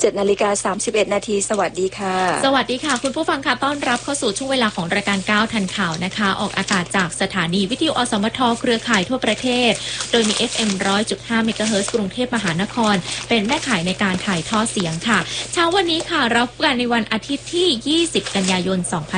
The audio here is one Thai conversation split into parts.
7:31 นาทีสวัสดีค่ะสวัสดีค่ะคุณผู้ฟังค่ะต้อนรับเข้าสู่ช่วงเวลาของรายการ9ทันข่าวนะคะออกอากาศจากสถานีวิทยุอสมทเครือข่ายทั่วประเทศโดยมี FM 100.5 เมกะเฮิรตซ์กรุงเทพมหานครเป็นแม่ข่ายในการถ่ายทอดเสียงค่ะเช้าวันนี้ค่ะรับกันในวันอาทิตย์ที่20กันยายน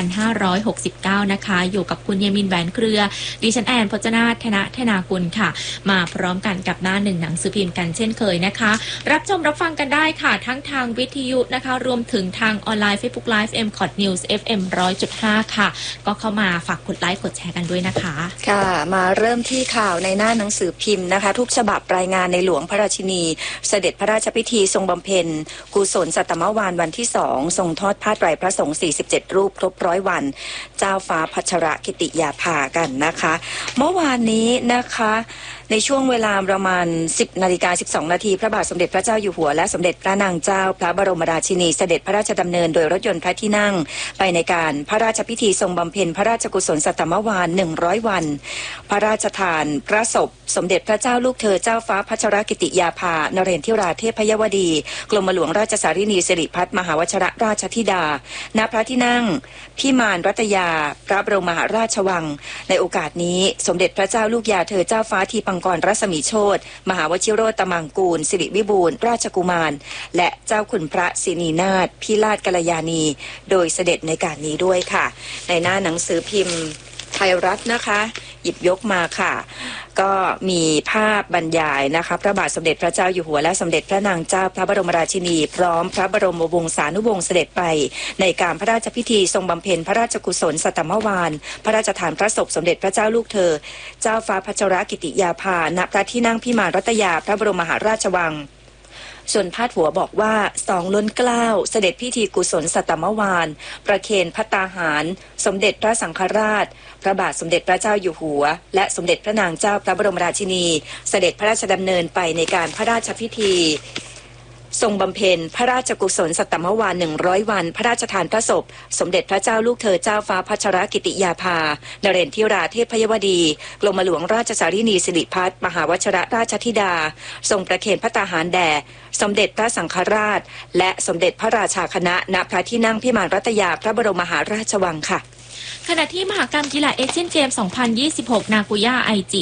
2569นะคะอยู่กับคุณเยมินแหวนเครือดิฉันแอนพจนาถธนากุลค่ะมาพร้อมกันกับหน้าหนึ่งหนังสือพิมพ์กันเช่นเคยนะคะรับชมรับฟังกันได้ค่ะทั้งทางวิทยุนะคะรวมถึงทางออนไลน์ Facebook Live MCOT News FM 100.5 ค่ะก็เข้ามาฝากกดไลค์กดแชร์กันด้วยนะคะค่ะมาเริ่มที่ข่าวในหน้าหนังสือพิมพ์นะคะทุกฉบับรายงานในหลวงพระราชินีเสด็จพระราชพิธีทรงบำเพ็ญกุศลสัตตมวาฬวันที่2ทรงทอดผ้าไตรพระสงฆ์47รูปครบ100วันเจ้าฟ้าพัชรกิติยาภากันนะคะเมื่อวานนี้นะคะในช่วงเวลาประมาณ 10:12 นาทีพระบาทสมเด็จพระเจ้าอยู่หัวและสมเด็จพระนางเจ้าพระบรมราชินีเสด็จพระราชดำเนินโดยรถยนต์พระที่นั่งไปในการพระราชพิธีทรงบำเพ็ญพระราชกุศลสัตตมวาฬ100วันพระราชทานพระศพสมเด็จพระเจ้าลูกเธอเจ้าฟ้าพัชรกิติยาภานเรนทิราเทพยวดีกรมหลวงราชสารินีสิริพัฒน์มหาวชิรราชธิดาณพระที่นั่งพิมานรัตยาพระบรมมหาราชวังในโอกาสนี้สมเด็จพระเจ้าลูกยาเธอเจ้าฟ้าทีปังกรรัศมีโชติมหาวชิโรตมังกูลสิริวิบูลย์ราชกุมารและเจ้าคุณพระศินีนาถพิราชกัลยาณีโดยเสด็จในการนี้ด้วยค่ะในหน้าหนังสือพิมพ์ไทยรัฐนะคะหยิบยกมาค่ะก็มีภาพบรรยายนะคะพระบาทสมเด็จพระเจ้าอยู่หัวและสมเด็จพระนางเจ้าพระบรมราชินีพร้อมพระบรมวงศานุวงศ์เสด็จไปในการพระราชพิธีทรงบำเพ็ญพระราชกุศลสัตตมวาฬพระราชทานพระศพสมเด็จพระเจ้าลูกเธอเจ้าฟ้าพัชรกิติยาภาณพระที่นั่งพิมานรัตยาพระบรมมหาราชวังส่วนพาดหัวบอกว่า2ล้นเกล้าเสด็จพิธีกุศลสัตตมวาฬประเคนภัตตาหารสมเด็จพระสังฆราชพระบาทสมเด็จพระเจ้าอยู่หัวและสมเด็จพระนางเจ้าพระบรมราชินีเสด็จพระราชดำเนินไปในการพระราชพิธีทรงบำเพ็ญพระราชกุศลสัตตมวาฬ100วันพระราชทานพระศพสมเด็จพระเจ้าลูกเธอเจ้าฟ้าพัชรกิติยาภานเรนทิราเทพยวดีกรมหลวงราชสารินีสิริพัฒน์มหาวชิรราชธิดาทรงประเคนภัตตาหารแด่สมเด็จพระสังฆราชและสมเด็จพระราชาคณะณพระที่นั่งพิมานรัตยาพระบรมมหาราชวังค่ะขณะที่มหกรรมกีฬาเอเชียนเกม 2026 นาโกย่าไอจิ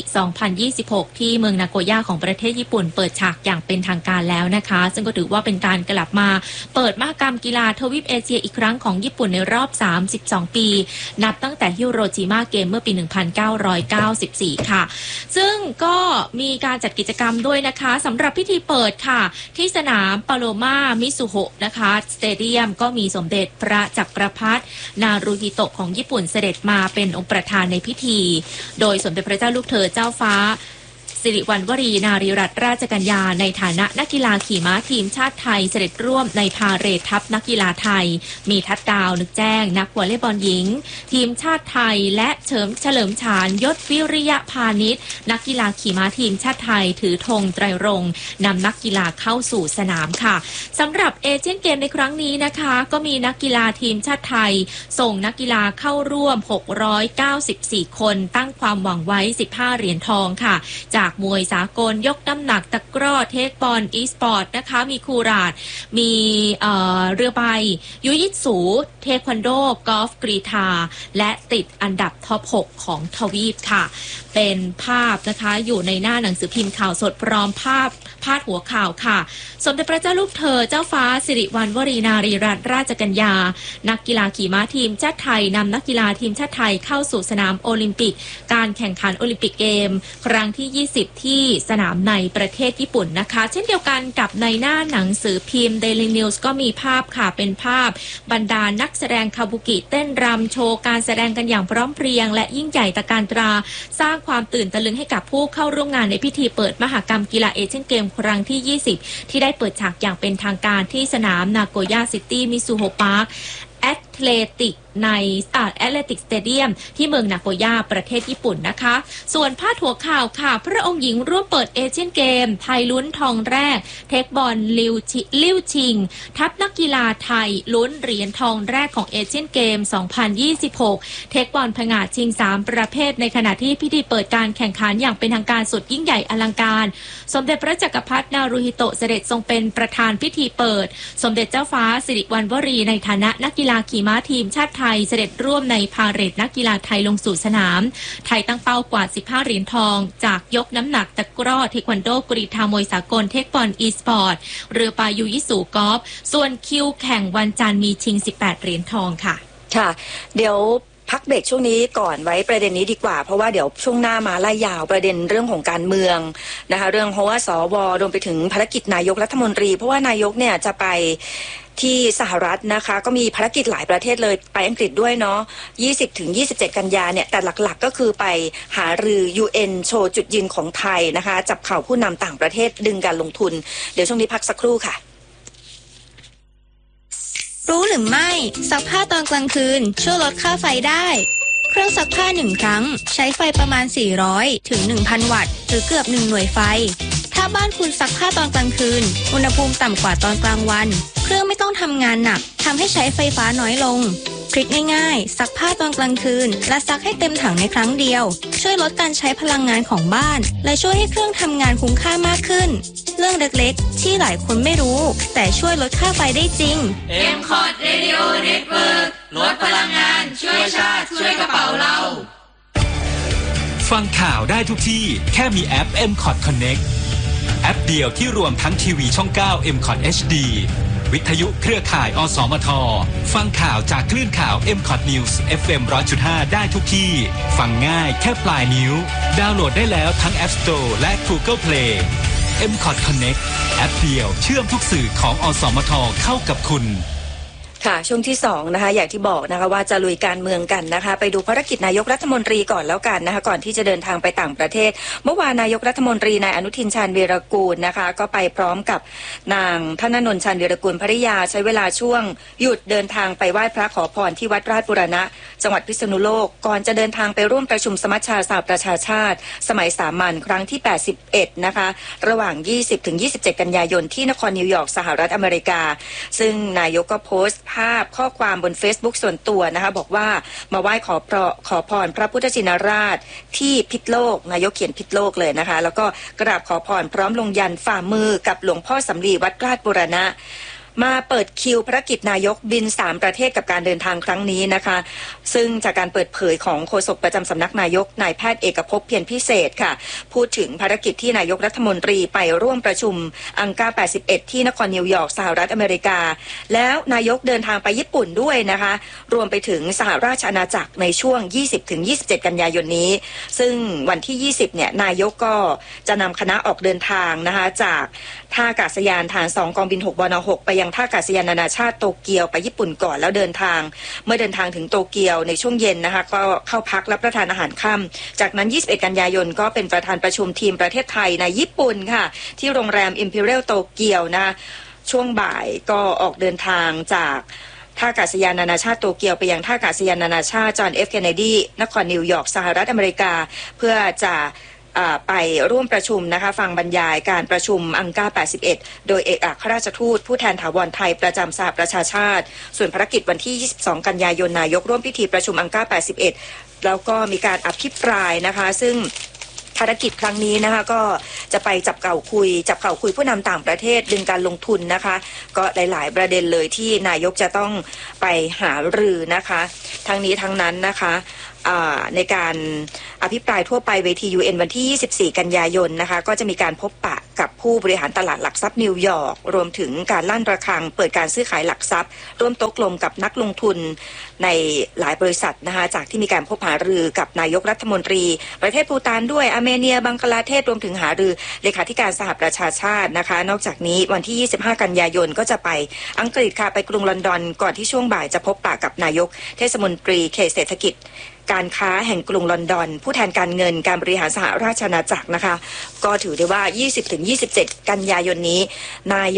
2026 ที่เมืองนาโกย่าของประเทศญี่ปุ่นเปิดฉากอย่างเป็นทางการแล้วนะคะซึ่งก็ถือว่าเป็นการกลับมาเปิดมหกรรมกีฬาทวีปเอเชียอีกครั้งของญี่ปุ่นในรอบ32ปีนับตั้งแต่ฮิโรชิมาเกมเมื่อปี 1994 ค่ะซึ่งก็มีการจัดกิจกรรมด้วยนะคะสำหรับพิธีเปิดค่ะที่สนามปาโลมามิซุโฮะนะคะสเตเดียมก็มีสมเด็จพระจักรพรรดินารูฮิโตะของญี่ปุ่นเสด็จมาเป็นองค์ประธานในพิธีโดยสมเด็จพระเจ้าลูกเธอเจ้าฟ้าสิริวัณวรีนารีรัตนราชกัญญาในฐานะนักกีฬาขี่ม้าทีมชาติไทยเสด็จร่วมในพาเหรดทัพนักกีฬาไทยมีทัดดาวนึกแจ้งนักวอลเลย์บอลหญิงทีมชาติไทยและเฉลิมฉานยศวิริยะพานิชนักกีฬาขี่ม้าทีมชาติไทยถือธงไตรรงค์นำนักกีฬาเข้าสู่สนามค่ะสำหรับเอเชียนเกมในครั้งนี้นะคะก็มีนักกีฬาทีมชาติไทยส่งนักกีฬาเข้าร่วม694คนตั้งความหวังไว้15เหรียญทองค่ะจากมวยสากลยกน้ำหนักตะกร้อเทคบอลอีสปอร์ตนะคะมีคูราดมีเรือใบยูยิตสูเทควันโดกอล์ฟกรีฑาและติดอันดับท็อป6ของทวีปค่ะเป็นภาพนะคะอยู่ในหน้าหนังสือพิมพ์ข่าวสดพร้อมภาพพาดหัวข่าวค่ะสมเด็จพระเจ้าลูกเธอเจ้าฟ้าสิริวัณวรีนารีรัตนราชกัญญานักกีฬาขี่ม้าทีมชาติไทยนำนักกีฬาทีมชาติไทยเข้าสู่สนามโอลิมปิกการแข่งขันโอลิมปิกเกมครั้งที่20ที่สนามในประเทศญี่ปุ่นนะคะเช่นเดียวกันกับในหน้าหนังสือพิมพ์ Daily News ก็มีภาพค่ะเป็นภาพบรรดานักแสดงคาบุกิเต้นรำโชว์การแสดงกันอย่างพร้อมเพรียงและยิ่งใหญ่ตระการตราสร้างความตื่นตะลึงให้กับผู้เข้าร่วมงานในพิธีเปิดมหกรรมกีฬาเอเชียนเกมครั้งที่20ที่ได้เปิดฉากอย่างเป็นทางการที่สนามนาโกย่าซิตี้มิซูโฮะพาร์คแอตเทเลติกในแอตเลติกสเตเดียมที่เมืองนาโกย่าประเทศญี่ปุ่นนะคะส่วนพาดหัวข่าวค่ะพระองค์หญิงร่วมเปิดเอเชียนเกมไทยลุ้นทองแรกเทคบอลลิ่วชิงทัพนักกีฬาไทยลุ้นเหรียญทองแรกของเอเชียนเกม 2026 เทคบอลผงาดชิง3ประเภทในขณะที่พิธีเปิดการแข่งขันอย่างเป็นทางการสุดยิ่งใหญ่อลังการสมเด็จพระจักรพรรดินารูฮิโตะเสด็จทรงเป็นประธานพิธีเปิดสมเด็จเจ้าฟ้าสิริวัณวรีในฐานะนักกีฬาขี่ม้าทีมชาติไทยเสด็จร่วมในพาเหรดนักกีฬาไทยลงสู่สนามไทยตั้งเป้ากว่า15เหรียญทองจากยกน้ำหนักตะกร้อเทควันโดกรีฑามวยสากลเทคบอลอีสปอร์ตเรือปายูยิสูกอล์ฟส่วนคิวแข่งวันจันทร์มีชิง18เหรียญทองค่ะค่ะเดี๋ยวพักเบรกช่วงนี้ก่อนไว้ประเด็นนี้ดีกว่าเพราะว่าเดี๋ยวช่วงหน้ามาไล่ยาวประเด็นเรื่องของการเมืองนะคะเรื่องเพราะว่าสวรวมไปถึงภารกิจนายกรัฐมนตรีเพราะว่านายกเนี่ยจะไปที่สหรัฐนะคะก็มีภารกิจหลายประเทศเลยไปอังกฤษด้วยเนาะ20-27 กันยาเนี่ยแต่หลักๆก็คือไปหารือ UN โชว์จุดยืนของไทยนะคะจับเข่าผู้นำต่างประเทศดึงการลงทุนเดี๋ยวช่วงนี้พักสักครู่ค่ะรู้หรือไม่ซักผ้าตอนกลางคืนช่วยลดค่าไฟได้เครื่องซักผ้า1ครั้งใช้ไฟประมาณ400ถึง 1,000 วัตต์หรือเกือบ1หน่วยไฟถ้าบ้านคุณซักผ้าตอนกลางคืนอุณหภูมิต่ำกว่าตอนกลางวันเครื่องไม่ต้องทำงานหนักทำให้ใช้ไฟฟ้าน้อยลงทริคง่ายๆซักผ้าตอนกลางคืนและซักให้เต็มถังในครั้งเดียวช่วยลดการใช้พลังงานของบ้านและช่วยให้เครื่องทำงานคุ้มค่ามากขึ้นเรื่องเล็กๆที่หลายคนไม่รู้แต่ช่วยลดค่าไฟได้จริง M-Cot Radio Network ลดพลังงานช่วยชาติช่วยกระเป๋าเราฟังข่าวได้ทุกที่แค่มีแอป M-Cot Connect แอปเดียวที่รวมทั้งทีวีช่อง 9 M-Cot HD วิทยุเครือข่ายอสมทฟังข่าวจากคลื่นข่าว M-Cot News FM 100.5 ได้ทุกที่ฟังง่ายแค่ปลายนิ้วดาวน์โหลดได้แล้วทั้ง App Store และ Google Play M-Cot Connect แอปเดียวเชื่อมทุกสื่อของอสมทเข้ากับคุณค่ะช่วงที่2นะคะอย่างที่บอกนะคะว่าจะลุยการเมืองกันนะคะไปดูภารกิจนายกรัฐมนตรีก่อนแล้วกันนะคะก่อนที่จะเดินทางไปต่างประเทศเมื่อวานนายกรัฐมนตรีนายอนุทินชาญวีรกูลนะคะก็ไปพร้อมกับนางธนนนท์ชาญวีรกูลภริยาใช้เวลาช่วงหยุดเดินทางไปไหว้พระขอพรที่วัดราชบูรณะจังหวัดพิษณุโลกก่อนจะเดินทางไปร่วมประชุมสมัชชาสหประชาชาติสมัยสามัญครั้งที่81นะคะระหว่าง 20-27 กันยายนที่นครนิวยอร์กสหรัฐอเมริกาซึ่งนายกก็โพสต์ภาพข้อความบน Facebook ส่วนตัวนะคะบอกว่ามาไหว้ขอพรพระพุทธชินราชที่พิษโลกนายกเขียนพิษโลกเลยนะคะแล้วก็กราบขอพรพร้อมลงยันฝ่ามือกับหลวงพ่อสำลีวัดราชบูรณะมาเปิดคิวภารกิจนายกบิน3ประเทศกับการเดินทางครั้งนี้นะคะซึ่งจากการเปิดเผยของโฆษกประจำสำนักนายกนายแพทย์เอกภพเพียรพิเศษค่ะพูดถึงภารกิจที่นายกรัฐมนตรีไปร่วมประชุมอังกา81ที่นครนิวยอร์กสหรัฐอเมริกาแล้วนายกเดินทางไปญี่ปุ่นด้วยนะคะรวมไปถึงสหราชอาณาจักรในช่วง 20-27 กันยายนนี้ซึ่งวันที่20เนี่ยนายกก็จะนำคณะออกเดินทางนะคะจากท่าอากาศยานฐาน2กองบิน6บน6ไปยังท่าอากาศยานนานาชาติโตเกียวไปญี่ปุ่นก่อนแล้วเดินทางเมื่อเดินทางถึงโตเกียวในช่วงเย็นนะคะก็เข้าพักรับประทานอาหารค่ำจากนั้น21กันยายนก็เป็นประธานประชุมทีมประเทศไทยในญี่ปุ่นค่ะที่โรงแรม Imperial โตเกียวนะช่วงบ่ายก็ออกเดินทางจากท่าอากาศยานนานาชาติโตเกียวไปยังท่าอากาศยานนานาชาติจอห์น F. Kennedy นครนิวยอร์กสหรัฐอเมริกาเพื่อจะไปร่วมประชุมนะคะฟังบรรยายการประชุมอังกา81โดยเอกอัครราชทูตผู้แทนถาวรไทยประจำสหประชาชาติส่วนภารกิจวันที่22กันยายนนายกร่วมพิธีประชุมอังกา81แล้วก็มีการอภิปรายนะคะซึ่งภารกิจครั้งนี้นะคะก็จะไปจับเข่าคุยผู้นำต่างประเทศดึงการลงทุนนะคะก็หลายๆประเด็นเลยที่นายกจะต้องไปหารือนะคะทั้งนี้ทั้งนั้นนะคะในการอภิปรายทั่วไปเวที UN วันที่24กันยายนนะคะก็จะมีการพบปะกับผู้บริหารตลาดหลักทรัพย์นิวยอร์กรวมถึงการลั่นระฆังเปิดการซื้อขายหลักทรัพย์ร่วมโต๊ะกลมกับนักลงทุนในหลายบริษัทนะคะจากที่มีการพบหารือกับนายกรัฐมนตรีประเทศภูฏานด้วยอาร์เมเนียบังกลาเทศรวมถึงหารือเลขาธิการสหประชาชาตินะคะนอกจากนี้วันที่25กันยายนก็จะไปอังกฤษค่ะไปกรุงลอนดอนก่อนที่ช่วงบ่ายจะพบปะกับนายกเทศมนตรีเขตเศรษฐกิจการค้าแห่งกรุงลอนดอนผู้แทนการเงินการบริหารสหราชอาณาจักรนะคะก็ถือได้ว่า 20-27 กันยายนนี้นายก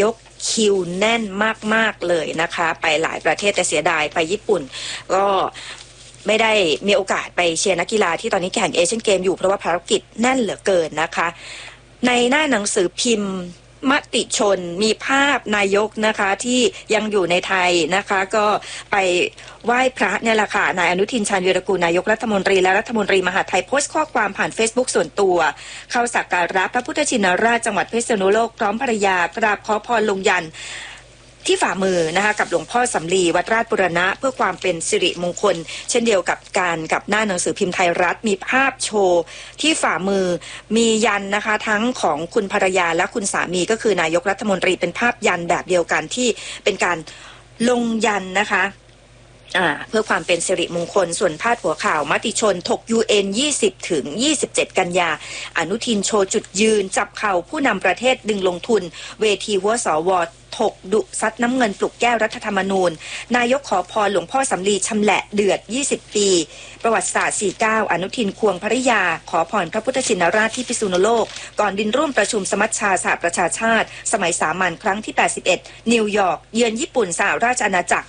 คิวแน่นมากๆเลยนะคะไปหลายประเทศแต่เสียดายไปญี่ปุ่นก็ไม่ได้มีโอกาสไปเชียร์นักกีฬาที่ตอนนี้แข่งเอเชียนเกมอยู่เพราะว่าภารกิจแน่นเหลือเกินนะคะในหน้าหนังสือพิมพ์มติชนมีภาพนายกนะคะที่ยังอยู่ในไทยนะคะก็ไปไหว้พระเนี่ยแหละค่ะนายอนุทินชาญวีรกูลนายกรัฐมนตรีและรัฐมนตรีมหาดไทยโพสต์ข้อความผ่าน Facebook ส่วนตัวเข้าสักการะพระพุทธชินราชจังหวัดพิษณุโลกพร้อมภรรยากราบขอพรลงยันที่ฝ่ามือนะคะกับหลวงพ่อสำลีวัดราชบุรณะเพื่อความเป็นสิริมงคลเช่นเดียวกับการกับหน้าหนังสือพิมพ์ไทยรัฐมีภาพโชว์ที่ฝ่ามือมียันนะคะทั้งของคุณภรรยาและคุณสามีก็คือนายกรัฐมนตรีเป็นภาพยันแบบเดียวกันที่เป็นการลงยันนะคะเพื่อความเป็นสิริมงคลส่วนพาดหัวข่าวมติชนถก UN 20 ถึง 27 กันยาอนุทินโชว์จุดยืนจับเข่าผู้นำประเทศดึงลงทุนเวทีหัวสวถกดุซัดน้ำเงินปลุกแก้วรัฐธรรมนูญนายกขอพรหลวงพ่อสำลีชำแหละเดือด20 ปีประวัติศาสตร์49อนุทินควงภริยาขอพรพระพุทธชินราชที่พิษณุโลกก่อนบินร่วมประชุมสมัชชาสหประชาชาติสมัยสามัญครั้งที่81นิวยอร์กเยือนญี่ปุ่นสหราชอาณาจักร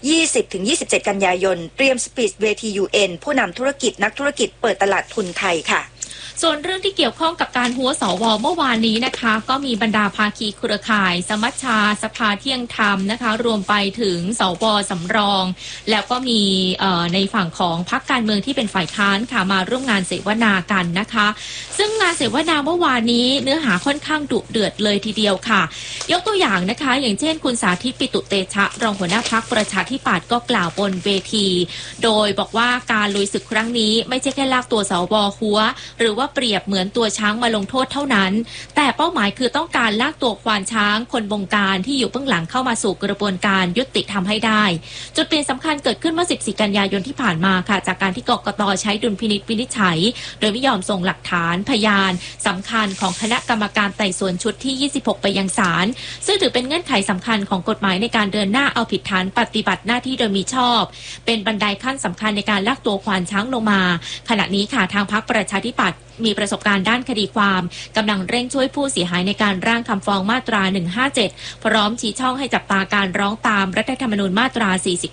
20-27 กันยายนเตรียมสปีชเวที UN ผู้นำธุรกิจนักธุรกิจเปิดตลาดทุนไทยค่ะส่วนเรื่องที่เกี่ยวข้องกับการหัวสวเมื่อวานนี้นะคะก็มีบรรดาภาคีเครือข่ายสมัชชาสภาเที่ยงธรรมนะคะรวมไปถึงสวสำรองแล้วก็มีในฝั่งของพรรคการเมืองที่เป็นฝ่ายค้านค่ะมาร่วมงานเสวนากันนะคะซึ่งงานเสวนาเมื่อวานนี้เนื้อหาค่อนข้างดุเดือดเลยทีเดียวค่ะยกตัวอย่างนะคะอย่างเช่นคุณสาธิตปิตุเตชะรองหัวหน้าพรรคประชาธิปัตย์ก็กล่าวบนเวทีโดยบอกว่าการลุยศึกครั้งนี้ไม่ใช่แค่ลากตัวสวหัวหรือว่าเปรียบเหมือนตัวช้างมาลงโทษเท่านั้นแต่เป้าหมายคือต้องการลากตัวควานช้างคนบงการที่อยู่เบื้องหลังเข้ามาสู่กระบวนการยุติธรรมให้ได้จุดเปลี่ยนสำคัญเกิดขึ้นเมื่อ14 กันยายนที่ผ่านมาค่ะจากการที่กกต.ใช้ดุลพินิจวินิจฉัยโดยไม่ยอมส่งหลักฐานพยานสำคัญของคณะกรรมการไต่สวนชุดที่26ไปยังศาลซึ่งถือเป็นเงื่อนไขสำคัญของกฎหมายในการเดินหน้าเอาผิดฐานปฏิบัติหน้าที่โดยมิชอบเป็นบันไดขั้นสำคัญในการลากตัวควานช้างลงมาขณะนี้ค่ะทางพรรคประชาธิปัตย์มีประสบการณ์ด้านคดีความกำลังเร่งช่วยผู้เสียหายในการร่างคำฟ้องมาตรา157พร้อมชี้ช่องให้จับตาการร้องตามรัฐธรรมนูญมาตรา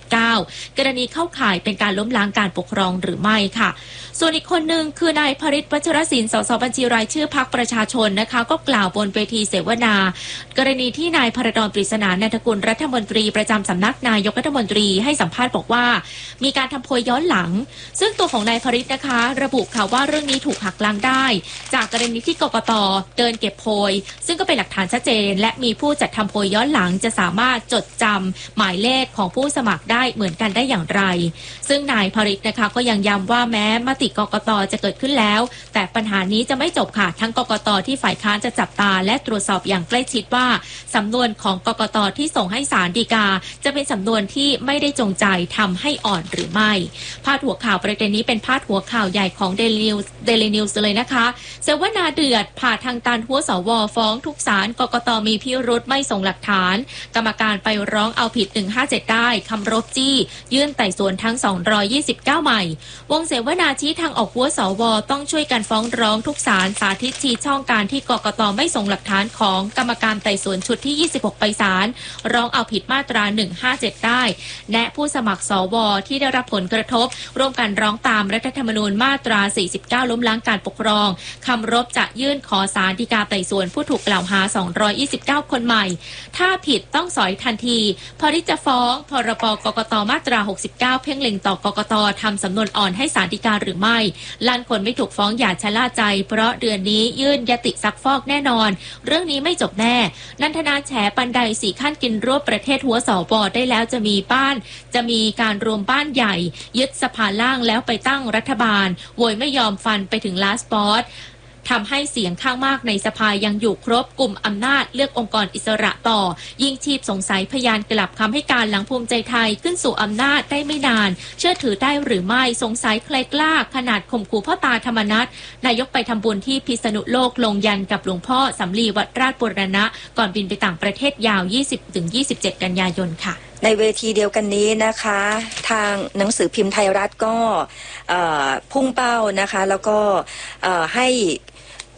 49กรณีเข้าข่ายเป็นการล้มล้างการปกครองหรือไม่ค่ะส่วนอีกคนหนึ่งคือนายพฤทธิ์วัชรศิลป์สสบัญชีรายชื่อพรรคประชาชนนะคะก็กล่าวบนเวทีเสวนากรณีที่นายพระดอนปริศนานันทกุลรัฐมนตรีประจำสำนักนายกรัฐมนตรีให้สัมภาษณ์บอกว่ามีการทำโพยย้อนหลังซึ่งตัวของนายพฤทธิ์นะคะระบุค่ะว่าเรื่องนี้ถูกหักล้างได้จากกรณีที่กกต.เดินเก็บโพยซึ่งก็เป็นหลักฐานชัดเจนและมีผู้จัดทำโพยย้อนหลังจะสามารถจดจำหมายเลขของผู้สมัครได้เหมือนกันได้อย่างไรซึ่งนายพฤทธิ์นะคะก็ยังย้ำว่าแม้มติกกต.จะเกิดขึ้นแล้วแต่ปัญหานี้จะไม่จบค่ะทั้งกกต.ที่ฝ่ายค้านจะจับตาและตรวจสอบอย่างใกล้ชิดว่าสำนวนของกกต.ที่ส่งให้ศาลฎีกาจะเป็นสำนวนที่ไม่ได้จงใจทำให้อ่อนหรือไม่พาดหัวข่าวประเด็นนี้เป็นพาดหัวข่าวใหญ่ของเดลินิวส์เลยนะคะเสวนาเดือดผ่าทางตันหัวสวฟ้องทุกศาลกกต.มีพิรุธไม่ส่งหลักฐานกรรมการไปร้องเอาผิด157ได้คำรบจี้ยื่นไต่สวนทั้ง229ใหม่วงเสวนาชี้ทางออกหัวสวต้องช่วยกันฟ้องร้องทุกศาลสาธิตชี้ช่องการที่กกต.ไม่ส่งหลักฐานของกรรมการไต่สวนชุดที่26ไปศาลร้องเอาผิดมาตรา157ได้แนะผู้สมัครสวที่ได้รับผลกระทบร่วมกันร้องตามรัฐธรรมนูญมาตรา49ล้มล้างการปกครองคำรบจะยื่นขอศาลฎีกาไต่สวนผู้ถูกกล่าวหา229คนใหม่ถ้าผิดต้องสอยทันทีพอที่จะฟ้องพรบกกตมาตรา69เพ่งเล็งต่อกกตทำสำนวนอ่อนให้ศาลฎีกาหรือไม่ล้านคนไม่ถูกฟ้องอย่าชะล่าใจเพราะเดือนนี้ยื่นยติซักฟอกแน่นอนเรื่องนี้ไม่จบแน่นันทนาแฉปันได4ขั้นกินรวบประเทศหัวสวได้แล้วจะมีการรวมบ้านใหญ่ยึดสภาล่างแล้วไปตั้งรัฐบาลโวยไม่ยอมฟันไปถึงลาสปอร์ตทำให้เสียงข้างมากในสภายังอยู่ครบกลุ่มอำนาจเลือกองค์กรอิสระต่อยิ่งชีพสงสัยพยานกลับคำให้การหลังภูมิใจไทยขึ้นสู่อำนาจได้ไม่นานเชื่อถือได้หรือไม่สงสัยใครกล้าขนาดข่มขู่พ่อตาธรรมนัสนายกไปทำบุญที่พิษณุโลกลงยันกับหลวงพ่อสำลีวัดราชบูรณะก่อนบินไปต่างประเทศยาว 20-27 กันยายนค่ะในเวทีเดียวกันนี้นะคะทางหนังสือพิมพ์ไทยรัฐก็พุ่งเป้านะคะแล้วก็ให้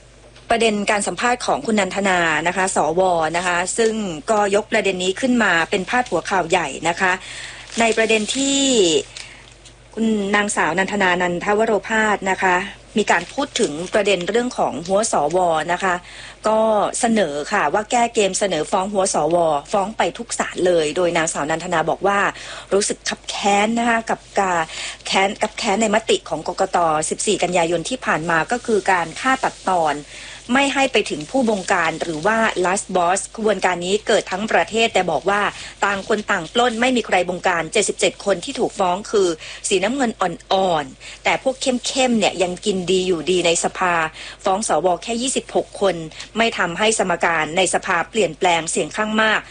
ประเด็นการสัมภาษณ์ของคุณนันทนานะคะสวนะคะซึ่งก็ยกประเด็นนี้ขึ้นมาเป็นพาดหัวข่าวใหญ่นะคะในประเด็นที่คุณนางสาวนันทนานันทวโรภาสนะคะมีการพูดถึงประเด็นเรื่องของหัวสวนะคะก็เสนอค่ะว่าแก้เกมเสนอฟ้องหัวสวฟ้องไปทุกศาลเลยโดยนางสาวนันทนาบอกว่ารู้สึกขับแค้นนะคะกับการแค้นในมติของกกต. 14 กันยายนที่ผ่านมาก็คือการฆ่าตัดตอนไม่ให้ไปถึงผู้บงการหรือว่า last boss ขบวนการนี้เกิดทั้งประเทศแต่บอกว่าต่างคนต่างปล้นไม่มีใครบงการ77คนที่ถูกฟ้องคือสีน้ำเงินอ่อนๆแต่พวกเข้มๆเนี่ยยังกินดีอยู่ดีในสภาฟ้องสวแค่26คนไม่ทำให้สมการในสภาเปลี่ยนแปลงเสียงข้างมาก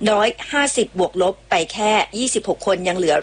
150บวกลบไปแค่26คนยังเหลือ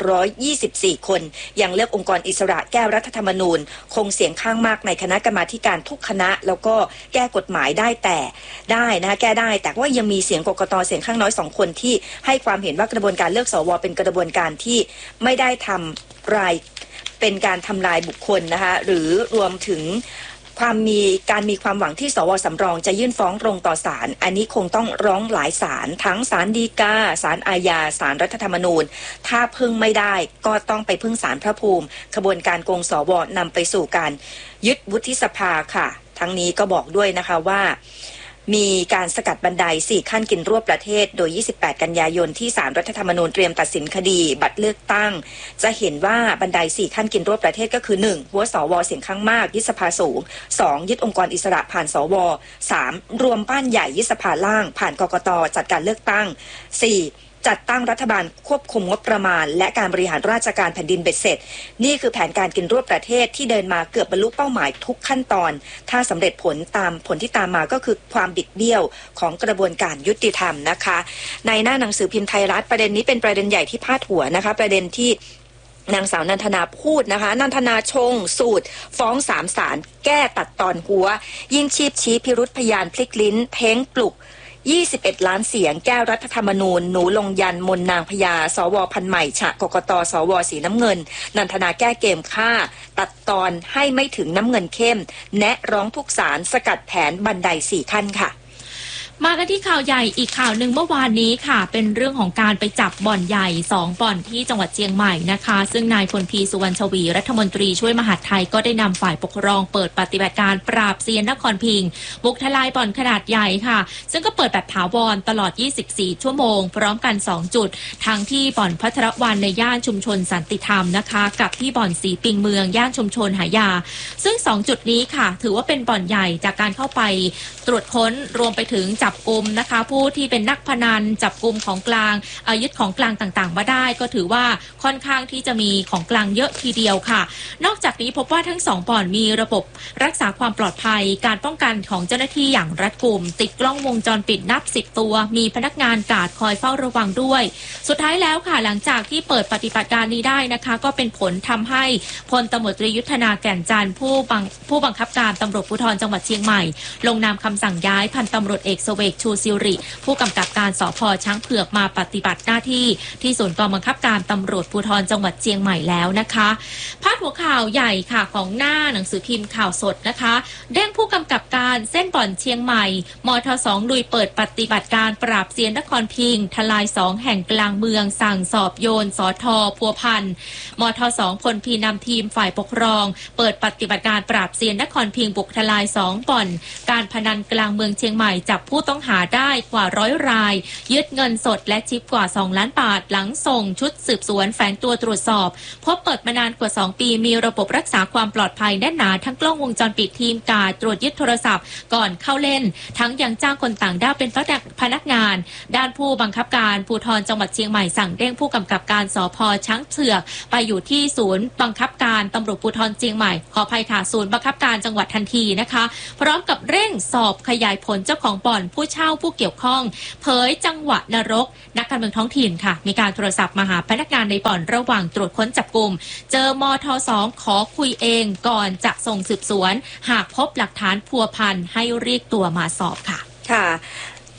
124คนยังเลือกองค์กรอิสระแก้รัฐธรรมนูญคงเสียงข้างมากในคณะกรรมาธิการทุกคณะแล้วก็แก้กฎหมายได้นะคะแก้ได้แต่ว่ายังมีเสียงกกต.เสียงข้างน้อย2คนที่ให้ความเห็นว่ากระบวนการเลือกสวเป็นกระบวนการที่ไม่ได้เป็นการทำลายบุคคลนะคะหรือรวมถึงมีความหวังที่สวสำรองจะยื่นฟ้องตรงต่อศาลอันนี้คงต้องร้องหลายศาลทั้งศาลฎีกาศาลอาญาศาลรัฐธรรมนูญถ้าพึ่งไม่ได้ก็ต้องไปพึ่งศาลพระภูมิขบวนการโกงสวนำไปสู่การยึดวุฒิสภาค่ะทั้งนี้ก็บอกด้วยนะคะว่ามีการสกัดบันได4ขั้นกินรวบประเทศโดย28กันยายนที่ศาลรัฐธรรมนูญเตรียมตัดสินคดีบัตรเลือกตั้งจะเห็นว่าบันได4ขั้นกินรวบประเทศก็คือ1หัวสวเสียงข้างมากยึดสภาสูง2ยึดองค์กรอิสระผ่านสว3รวมบ้านใหญ่ยึดสภาล่างผ่านกกต.จัดการเลือกตั้ง4จัดตั้งรัฐบาลควบคุมงบประมาณและการบริหารราชการแผ่นดินเบ็ดเสร็จนี่คือแผนการกินรวบประเทศที่เดินมาเกือบบรรลุเป้าหมายทุกขั้นตอนถ้าสำเร็จผลที่ตามมาก็คือความบิดเบี้ยวของกระบวนการยุติธรรมนะคะในหน้าหนังสือพิมพ์ไทยรัฐประเด็นนี้เป็นประเด็นใหญ่ที่พาดหัวนะคะประเด็นที่นางสาวนันทนาพูดนะคะนันทนาชงสูตรฟ้อง3ศาลแก้ตัดตอนหัวยิ่งชีพชี้พิรุธพยานพลิกลิ้นเพ้งปลุก21ล้านเสียงแก้รัฐธรรมนูญหนูลงยันมนนางพญาสวพันใหม่ฉะกกต.สวสีน้ำเงินนันทนาแก้เกมฆ่าตัดตอนให้ไม่ถึงน้ำเงินเข้มแนะร้องทุกศาลสกัดแผนบันได4ขั้นค่ะมากันที่ข่าวใหญ่อีกข่าวหนึ่งเมื่อวานนี้ค่ะเป็นเรื่องของการไปจับบ่อนใหญ่2บ่อนที่จังหวัดเชียงใหม่นะคะซึ่งนายพลพีสุวรรณชวีรัฐมนตรีช่วยมหาดไทยก็ได้นำฝ่ายปกครองเปิดปฏิบัติการปราบเซียนนครพิงค์บุกทลายบ่อนขนาดใหญ่ค่ะซึ่งก็เปิดแบบถาวรตลอด24ชั่วโมงพร้อมกัน2จุดทั้งที่บ่อนพัทรวันในย่านชุมชนสันติธรรมนะคะกับที่บ่อนสีปิงเมืองย่านชุมชนหายาซึ่ง2จุดนี้ค่ะถือว่าเป็นบ่อนใหญ่จากการเข้าไปตรวจค้นรวมไปถึงจับกุมนะคะผู้ที่เป็นนักพนันจับกุมของกลางยึดของกลางต่างๆมาได้ก็ถือว่าค่อนข้างที่จะมีของกลางเยอะทีเดียวค่ะนอกจากนี้พบว่าทั้ง2บ่อนมีระบบรักษาความปลอดภัยการป้องกันของเจ้าหน้าที่อย่างรัดกุมติดกล้องวงจรปิดนับ10ตัวมีพนักงานการ์ดคอยเฝ้าระวังด้วยสุดท้ายแล้วค่ะหลังจากที่เปิดปฏิบัติการนี้ได้นะคะก็เป็นผลทำให้พลตำรวจตรียุทธนาแก่นจันทร์ผู้บังคับการตำรวจภูธรจังหวัดเชียงใหม่ลงนามคำสั่งย้ายพันตำรวจเอกเสวกชูซิริผู้กำกับการสภ.ช้างเผือกมาปฏิบัติหน้าที่ที่ศูนย์กองบังคับการตำรวจภูธรจังหวัดเชียงใหม่แล้วนะคะพาดหัวข่าวใหญ่ค่ะของหน้าหนังสือพิมพ์ข่าวสดนะคะเด้งผู้กำกับการเส้นบ่อนเชียงใหม่มท2ลุยเปิดปฏิบัติการปราบเซียนนครพิงค์ทลาย2แห่งกลางเมืองสั่งสอบโยนสท.พัวพันมท2พลพีนำทีมฝ่ายปกครองเปิดปฏิบัติการปราบเซียนนครพิงค์บุกทลาย2บ่อนการพนันกลางเมืองเชียงใหม่จับผู้ต้องหาได้กว่า100รายยึดเงินสดและชิปกว่า2ล้านบาทหลังส่งชุดสืบสวนแฝงตัวตรวจสอบพบเปิดมานานกว่า2ปีมีระบบรักษาความปลอดภัยแน่นหนาทั้งกล้องวงจรปิดทีมการตรวจยึดโทรศัพท์ก่อนเข้าเล่นทั้งยังจ้างคนต่างด้าวเป็นพนักงานด้านผู้บังคับการภูธรจังหวัดเชียงใหม่สั่งเด้งผู้กำกับการสภ.ช้างเผือกไปอยู่ที่ศูนย์บังคับการตำรวจภูธรเชียงใหม่ขออภัยค่ะศูนย์บังคับการจังหวัดทันทีนะคะพร้อมกับเร่งสอบขยายผลเจ้าของบ่อนผู้เช่าผู้เกี่ยวข้องเผยจังหวะนรกนักการเมืองท้องถิ่นค่ะมีการโทรศัพท์มาหาพนักงานในบ่อนระหว่างตรวจค้นจับกุมเจอมท2ขอคุยเองก่อนจะส่งสืบสวนหากพบหลักฐานพัวพันให้เรียกตัวมาสอบค่ะค่ะ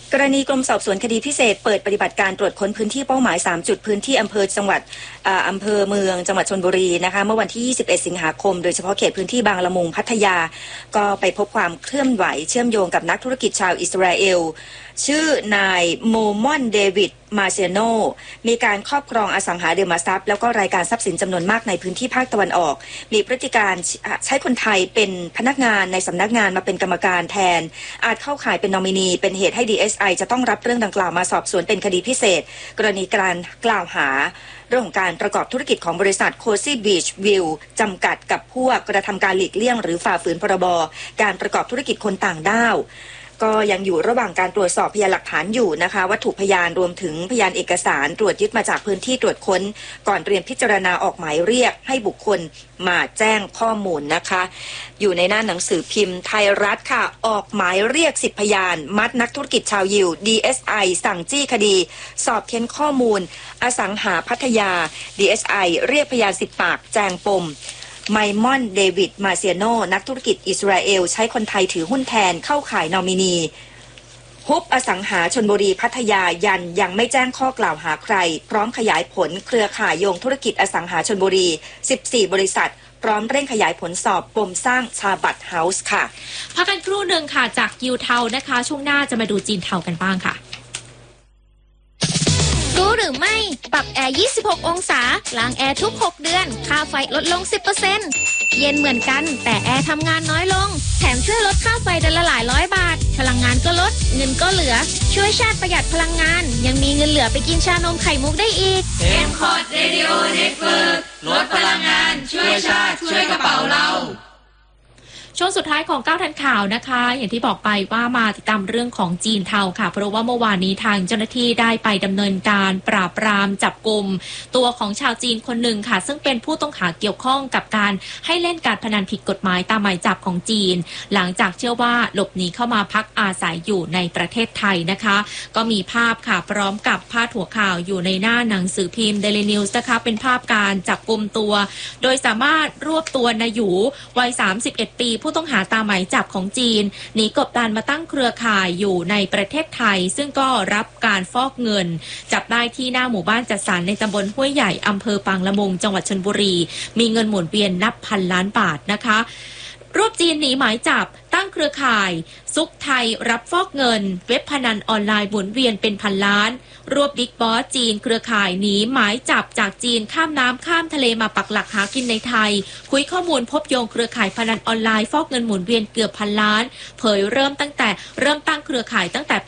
กรณีกรมสอบสวนคดีพิเศษเปิดปฏิบัติการตรวจค้นพื้นที่เป้าหมาย3จุดพื้นที่อำเภอเมืองจังหวัดชลบุรีนะคะเมื่อวันที่21สิงหาคมโดยเฉพาะเขตพื้นที่บางละมุงพัทยาก็ไปพบความเคลื่อนไหวเชื่อมโยงกับนักธุรกิจชาวอิสราเอลชื่อนายโมมอนเดวิดมาเซโนมีการครอบครองอสังหาริมทรัพย์แล้วก็รายการทรัพย์สินจำนวนมากในพื้นที่ภาคตะวันออกมีพฤติการใช้คนไทยเป็นพนักงานในสำนักงานมาเป็นกรรมการแทนอาจเข้าข่ายเป็นนอมินีเป็นเหตุให้ DSI จะต้องรับเรื่องดังกล่าวมาสอบสวนเป็นคดีพิเศษกรณีการกล่าวหาเรื่องของการประกอบธุรกิจของบริษัท Cozy Beach View จำกัดกับพวกกระทำการหลีกเลี่ยงหรือฝ่าฝืนพรบการประกอบธุรกิจคนต่างด้าวก็ยังอยู่ระหว่างการตรวจสอบพยานหลักฐานอยู่นะคะวัตถุพยานรวมถึงพยานเอกสารตรวจยึดมาจากพื้นที่ตรวจค้นก่อนเตรียมพิจารณาออกหมายเรียกให้บุคคลมาแจ้งข้อมูลนะคะอยู่ในหน้าหนังสือพิมพ์ไทยรัฐค่ะออกหมายเรียก10พยานมัดนักธุรกิจชาวยิว DSI สั่งจี้คดีสอบเค้นข้อมูลอสังหาพัทยา DSI เรียกพยาน10ปากแจงปมไมมอนเดวิดมาเซียโนนักธุรกิจอิสราเอลใช้คนไทยถือหุ้นแทนเข้าข่ายนอมินีฮุบอสังหาชลบุรีพัทยายังไม่แจ้งข้อกล่าวหาใครพร้อมขยายผลเครือข่ายโยงธุรกิจอสังหาชลบุรี14บริษัทพร้อมเร่งขยายผลสอบปมสร้างชาบัตเฮาส์ค่ะพักกันครู่หนึ่งค่ะจากยิวเทานะคะช่วงหน้าจะมาดูจีนเทากันบ้างค่ะรู้หรือไม่ปรับแอร์26องศาล้างแอร์ทุก6เดือนค่าไฟลดลง 10% เย็นเหมือนกันแต่แอร์ทำงานน้อยลงแถมช่วยลดค่าไฟเดือนละหลายร้อยบาทพลังงานก็ลดเงินก็เหลือช่วยชาติประหยัดพลังงานยังมีเงินเหลือไปกินชานมไข่มุกได้อีก M-Cod Radio Network ลดพลังงานช่วยชาติช่วยกระเป๋าเราช่วงสุดท้ายของ9ทันข่าวนะคะอย่างที่บอกไปว่ามาติดตามเรื่องของจีนเทาค่ะเพราะว่าเมื่อวานนี้ทางเจ้าหน้าที่ได้ไปดำเนินการปราบปรามจับกุมตัวของชาวจีนคนหนึ่งค่ะซึ่งเป็นผู้ต้องหาเกี่ยวข้องกับการให้เล่นการพนันผิดกฎหมายตามหมายจับของจีนหลังจากเชื่อว่าหลบหนีเข้ามาพักอาศัยอยู่ในประเทศไทยนะคะก็มีภาพค่ะพร้อมกับพาดหัวข่าวอยู่ในหน้าหนังสือพิมพ์ Daily News นะคะเป็นภาพการจับกุมตัวโดยสามารถรวบตัวนายหยูวัย31ปีผู้ต้องหาตามหมายจับของจีนหนีกบดานมาตั้งเครือข่ายอยู่ในประเทศไทยซึ่งก็รับการฟอกเงินจับได้ที่หน้าหมู่บ้านจัดสรรในตำบลห้วยใหญ่อำเภอบางละมุงจังหวัดชลบุรีมีเงินหมุนเวียนนับพันล้านบาทนะคะรวบจีนหนีหมายจับตั้งเครือข่ายซุกไทยรับฟอกเงินเว็บพนันออนไลน์หมุนเวียนเป็นพันล้านรวบบิ๊กบอสจีนเครือข่ายหนีหมายจับจากจีนข้ามน้ำข้ามทะเลมาปักหลักหากินในไทยคุยข้อมูลพบโยงเครือข่ายพนันออนไลน์ฟอกเงินหมุนเวียนเกือบพันล้านเผยเริ่มตั้งเครือข่ายตั้งแต่ปี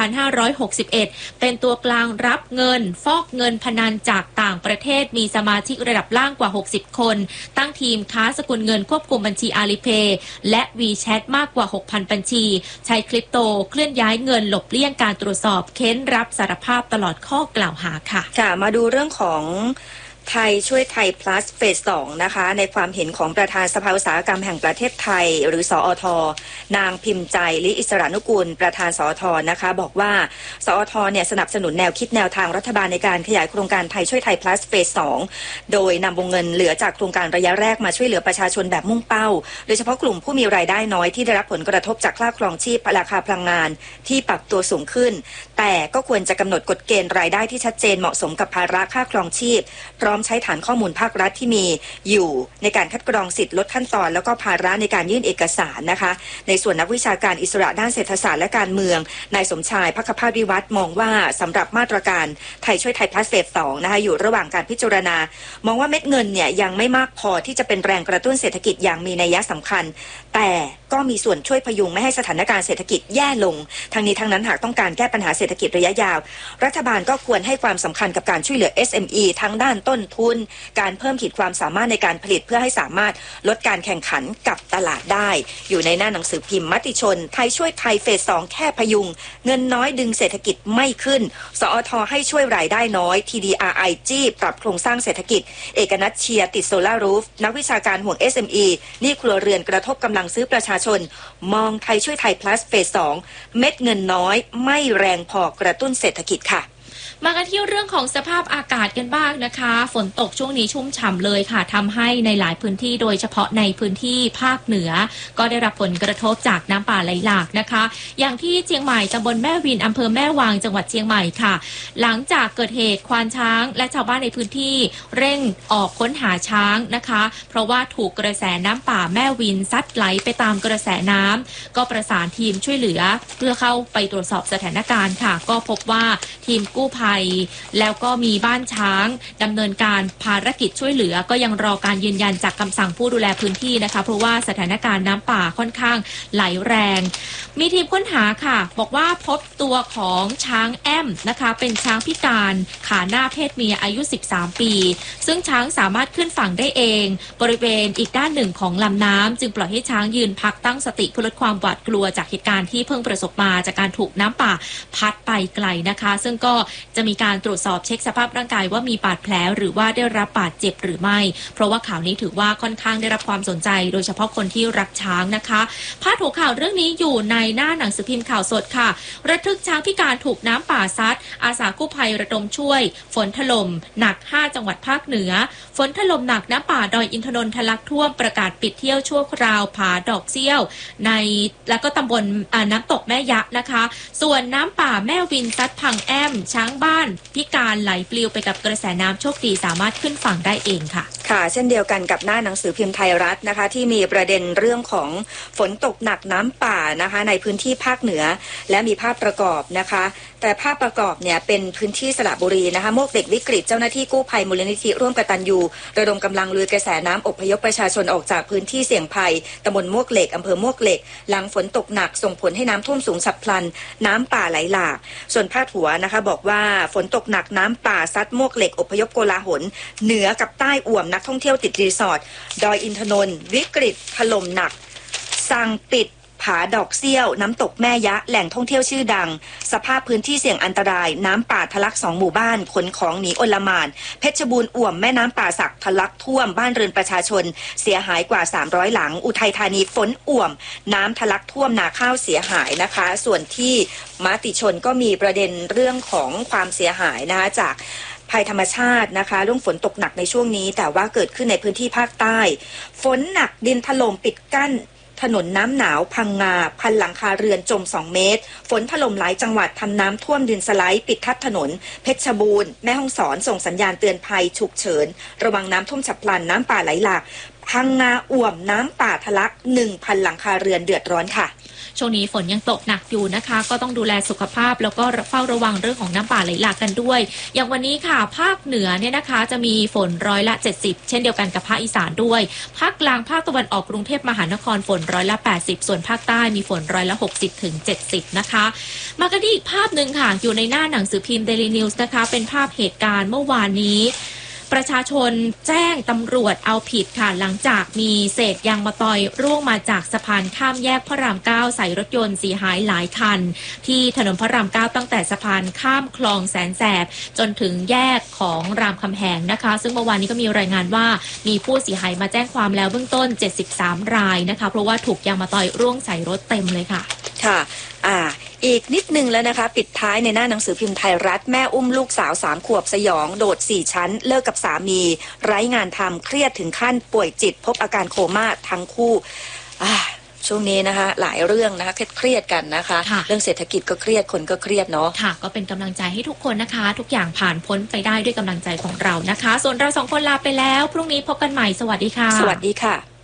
2561 เป็นตัวกลางรับเงินฟอกเงินพนันจากต่างประเทศมีสมาชิกระดับล่างกว่า60คนตั้งทีมค้าสกุลเงินควบคุมบัญชีอาลีเพย์และ WeChat มากกว่า 6,000 บัญชีใช้คริปโตเคลื่อนย้ายเงินหลบเลี่ยงการตรวจสอบเค้นรับสารภาพตลอดข้อกล่าวหาค่ะค่ะมาดูเรื่องของไทยช่วยไทย plus เฟส 2นะคะในความเห็นของประธานสภาอุตสาหกรรมแห่งประเทศไทยหรือสอท.นางพิมพ์ใจลิอิสรานุกูลประธานสอท.นะคะบอกว่าสอท.เนี่ยสนับสนุนแนวคิดแนวทางรัฐบาลในการขยายโครงการไทยช่วยไทย plus เฟส 2โดยนำวงเงินเหลือจากโครงการระยะแรกมาช่วยเหลือประชาชนแบบมุ่งเป้าโดยเฉพาะกลุ่มผู้มีรายได้น้อยที่ได้รับผลกระทบจากค่าครองชีพราคาพลังงานที่ปรับตัวสูงขึ้นแต่ก็ควรจะกำหนดกฎเกณฑ์รายได้ที่ชัดเจนเหมาะสมกับภาระค่าครองชีพพร้อมใช้ฐานข้อมูลภาครัฐที่มีอยู่ในการคัดกรองสิทธิลดขั้นตอนแล้วก็ภาระในการยื่นเอกสารนะคะในส่วนนักวิชาการอิสระด้านเศรษฐศาสตร์และการเมืองนายสมชายภัคภาสวิวัฒน์มองว่าสำหรับมาตรการไทยช่วยไทย plus เฟส 2นะคะอยู่ระหว่างการพิจารณามองว่าเม็ดเงินเนี่ยยังไม่มากพอที่จะเป็นแรงกระตุ้นเศรษฐกิจอย่างมีนัยสำคัญแต่ก็มีส่วนช่วยพยุงไม่ให้สถานการณ์เศรษฐกิจแย่ลงทั้งนี้ทั้งนั้นหากต้องการแก้ปัญหาเศรษฐกิจระยะยาวรัฐบาลก็ควรให้ความสำคัญกับการช่วยเหลือ SME ทั้งด้านต้นทุนการเพิ่มขีดความสามารถในการผลิตเพื่อให้สามารถลดการแข่งขันกับตลาดได้อยู่ในหน้าหนังสือพิมพ์มติชนไทยช่วยไทยเฟส 2แค่พยุงเงินน้อยดึงเศรษฐกิจไม่ขึ้นสอท.ให้ช่วยรายได้น้อย TDRI จี้ปรับโครงสร้างเศรษฐกิจเอกนัทเชียร์ติดโซล่ารูฟนักวิชาการห่วง SME นี่ครัวเรือนกระทบกำลังซื้อประชาชนมองไทยช่วยไทย plus เฟส 2เม็ดเงินน้อยไม่แรงพอกระตุ้นเศรษฐกิจค่ะมากันที่เรื่องของสภาพอากาศกันบ้างนะคะฝนตกช่วงนี้ชุ่มฉ่ำเลยค่ะทำให้ในหลายพื้นที่โดยเฉพาะในพื้นที่ภาคเหนือก็ได้รับผลกระทบจากน้ำป่าไหลหลากนะคะอย่างที่เชียงใหม่ตำบลแม่วินอำเภอแม่วางจังหวัดเชียงใหม่ค่ะหลังจากเกิดเหตุควานช้างและชาวบ้านในพื้นที่เร่งออกค้นหาช้างนะคะเพราะว่าถูกกระแสน้ำป่าแม่วินซัดไหลไปตามกระแสน้ำก็ประสานทีมช่วยเหลือเพื่อเข้าไปตรวจสอบสถานการณ์ค่ะก็พบว่าทีมกู้ภัยแล้วก็มีบ้านช้างดำเนินการภารกิจช่วยเหลือก็ยังรอการยืนยันจากคำสั่งผู้ดูแลพื้นที่นะคะเพราะว่าสถานการณ์น้ำป่าค่อนข้างไหลแรงมีทีมค้นหาค่ะบอกว่าพบตัวของช้างแอมนะคะเป็นช้างพิการขาหน้าเพศเมียอายุ13ปีซึ่งช้างสามารถขึ้นฝั่งได้เองบริเวณอีกด้านหนึ่งของลำน้ำจึงปล่อยให้ช้างยืนพักตั้งสติเพื่อลดความหวาดกลัวจากเหตุการณ์ที่เพิ่งประสบมาจากการถูกน้ำป่าพัดไปไกลนะคะซึ่งก็จะมีการตรวจสอบเช็คสภาพร่างกายว่ามีบาดแผลหรือว่าได้รับบาดเจ็บหรือไม่เพราะว่าข่าวนี้ถือว่าค่อนข้างได้รับความสนใจโดยเฉพาะคนที่รักช้างนะคะพาดหัวข่าวเรื่องนี้อยู่ในหน้าหนังสือพิมพ์ข่าวสดค่ะระทึกช้างพิการถูกน้ำป่าซัดอาสากู้ภัยระดมช่วยฝนถล่มหนัก5จังหวัดภาคเหนือฝนถล่มหนักน้ำป่าดอยอินทนนท์ทะลักท่วมประกาศปิดเที่ยวชั่วคราวผาดอกเซี่ยวในแล้วก็ตำบลน้ำตกแม่ยะนะคะส่วนน้ำป่าแม่วินซัดพังแอมช้างบ้านพิการไหลปลิวไปกับกระแสน้ำโชคดีสามารถขึ้นฝั่งได้เองค่ะค่ะเช่นเดียวกันกับหน้าหนังสือพิมพ์ไทยรัฐนะคะที่มีประเด็นเรื่องของฝนตกหนักน้ำป่านะคะในพื้นที่ภาคเหนือและมีภาพประกอบนะคะแต่ภาพประกอบเนี่ยเป็นพื้นที่สระบุรีนะคะมวกเหล็กวิกฤตเจ้าหน้าที่กู้ภัยมูลนิธิร่วมกตัญญูระดมกำลังลุยกระแสน้ำอพยพประชาชนออกจากพื้นที่เสี่ยงภัยตำบลมวกเหล็กอำเภอมวกเหล็กหลังฝนตกหนักส่งผลให้น้ำท่วมสูงฉับพลันน้ำป่าไหลหลากส่วนพาดหัวนะคะบอกว่าฝนตกหนักน้ำป่าซัดมวกเหล็กอพยพโกลาหลเหนือกับใต้อ่วมนักท่องเที่ยวติดรีสอร์ทดอยอินทนนท์วิกฤตถล่มหนักสั่งปิดผาดอกเซี่ยวน้ำตกแม่ยะแหล่งท่องเที่ยวชื่อดังสภาพพื้นที่เสี่ยงอันตรายน้ำป่าทะลัก2หมู่บ้านขนของหนีโอลหม่านเพชรบูรณ์อ่วมแม่น้ำป่าสักทะลักท่วมบ้านเรือนประชาชนเสียหายกว่า300หลังอุทัยธานีฝนอ่วมน้ำทะลักท่วมนาข้าวเสียหายนะคะส่วนที่มติชนก็มีประเด็นเรื่องของความเสียหายนะคะจากภัยธรรมชาตินะคะเรื่องฝนตกหนักในช่วงนี้แต่ว่าเกิดขึ้นในพื้นที่ภาคใต้ฝนหนักดินถล่มปิดกั้นถนนน้ำหนาวพังงาพันหลังคาเรือนจม2เมตรฝนถล่มหลายจังหวัดทำน้ำท่วมดินสไลด์ปิดทับถนนเพชรบูรณ์แม่ฮ่องสอนส่งสัญญาณเตือนภัยฉุกเฉินระวังน้ำท่วมฉับพลันน้ำป่าไหลหลากพังงาอ่วมน้ำป่าทะลัก 1,000 หลังคาเรือนเดือดร้อนค่ะช่วงนี้ฝนยังตกหนักอยู่นะคะก็ต้องดูแลสุขภาพแล้วก็เฝ้าระวังเรื่องของน้ำป่าไหลหลากกันด้วยอย่างวันนี้ค่ะภาคเหนือเนี่ยนะคะจะมีฝน70%เช่นเดียวกันกับภาคอีสานด้วยภาคกลางภาคตะวันออกกรุงเทพมหานครฝน80%ส่วนภาคใต้มีฝน60%ถึง 70%นะคะมากันที่อีกภาพหนึ่งค่ะอยู่ในหน้าหนังสือพิมพ์ Daily News นะคะเป็นภาพเหตุการณ์เมื่อวานนี้ประชาชนแจ้งตำรวจเอาผิดค่ะหลังจากมีเศษยางมะตอยร่วงมาจากสะพานข้ามแยกพระราม 9ใส่รถยนต์เสียหายหลายคันที่ถนนพระราม 9ตั้งแต่สะพานข้ามคลองแสนแสบจนถึงแยกของรามคำแหงนะคะซึ่งเมื่อวานนี้ก็มีรายงานว่ามีผู้เสียหายมาแจ้งความแล้วเบื้องต้น73รายนะคะเพราะว่าถูกยางมะตอยร่วงใส่รถเต็มเลยค่ะค่ะอีกนิดนึงแล้วนะคะปิดท้ายในหน้าหนังสือพิมพ์ไทยรัฐแม่อุ้มลูกสาว3 ขวบสยองโดด4 ชั้นเลิกกับสามีไร้งานทำเครียดถึงขั้นป่วยจิตพบอาการโคม่าทั้งคู่ช่วงนี้นะคะหลายเรื่องนะคะเครียดกันนะคะเรื่องเศรษฐกิจก็เครียดคนก็เครียดเนาะค่ะก็เป็นกำลังใจให้ทุกคนนะคะทุกอย่างผ่านพ้นไปได้ด้วยกำลังใจของเรานะคะส่วนเรา2 คนลาไปแล้วพรุ่งนี้พบกันใหม่สวัสดีค่ะสวัสดีค่ะ